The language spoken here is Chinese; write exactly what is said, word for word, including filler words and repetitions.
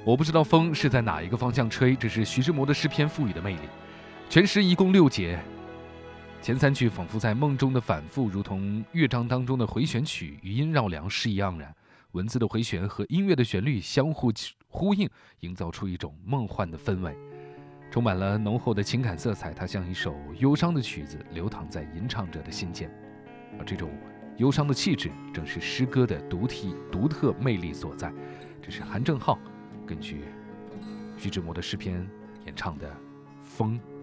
我不知道风是在哪一个方向吹，这是徐志摩的诗篇赋予的魅力。全诗一共六节，前三句仿佛在梦中的反复，如同乐章当中的回旋曲，余音绕梁，诗意盎然。文字的回旋和音乐的旋律相互呼应，营造出一种梦幻的氛围，充满了浓厚的情感色彩。它像一首忧伤的曲子，流淌在吟唱者的心间。而这种忧伤的气质，正是诗歌的独体独特魅力所在。这是韩正浩根据徐志摩的诗篇演唱的《风》。